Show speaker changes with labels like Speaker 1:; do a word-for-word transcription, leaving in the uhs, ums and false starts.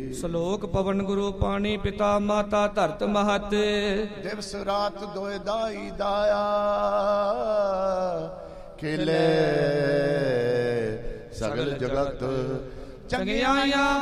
Speaker 1: ਸ਼ਲੋਕ ਪਵਨ ਗੁਰੂ ਪਾਣੀ ਪਿਤਾ ਮਾਤਾ ਧਰਤ ਮਹਤ
Speaker 2: ਦਿਵਸ ਰਾਤ ਦੋਇ ਦਾਈ ਦਾਇਆ ਖੇਲੇ ਸਗਲ ਜਗਤ
Speaker 1: ਚੰਗਿਆਈਆਂ